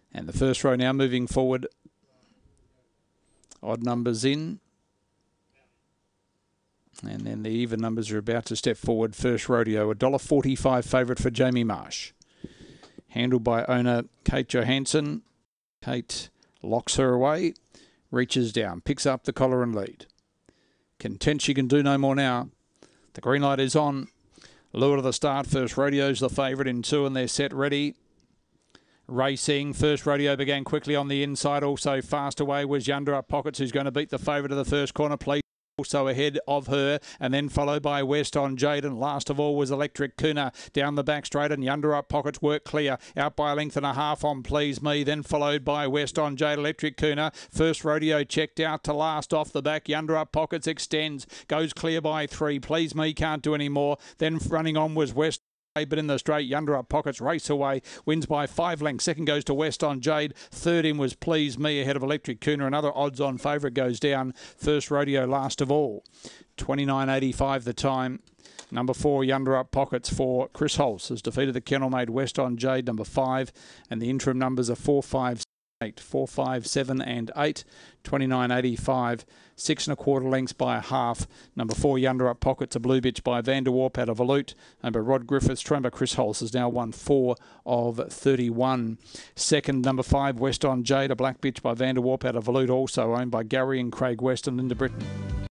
And the first row now moving forward. Odd numbers in. And then the even numbers are about to step forward. First rodeo, $1.45 favourite for Jamie Marsh. Handled by owner Kate Johansson. Kate locks her away, reaches down, picks up the collar and lead. Content she can do no more now. The green light is on. Lure to the start. First rodeo's the favourite in 2 and they're set ready. Racing. First rodeo began quickly on the inside. Also fast away was Yonder Up Pockets, who's going to beat the favourite of the first corner. Please. Also ahead of her, and then followed by West on Jade, and last of all was Electric Kuna down the back straight, and Yonder Up Pockets work clear out by a length and a half on Please Me, then followed by West on Jade, Electric Kuna. First rodeo checked out to last off the back. Yonder Up Pockets extends, goes clear by 3. Please Me can't do any more. Then running on was West. But in the straight, Yonder Up Pockets race away, wins by 5 lengths. Second goes to West on Jade. Third in was Please Me ahead of Electric Kuna. Another odds on favourite goes down. First rodeo last of all. 29.85 the time. Number 4, Yonder Up Pockets for Chris Holtz has defeated the kennel made West on Jade, number 5. And the interim numbers are 4, 5, 8, 4, 5, 7 and 8. 29.85, 6 1/4 lengths by a half. Number 4, Yonder Up Pockets, a blue bitch by Van der Warp out of Volute. Number Rod Griffiths, Trember Chris Holtz has now won 4 of 31. Second, number 5, West on Jade, a black bitch by Van der Warp out of Volute, also owned by Gary and Craig West and Linda Britton.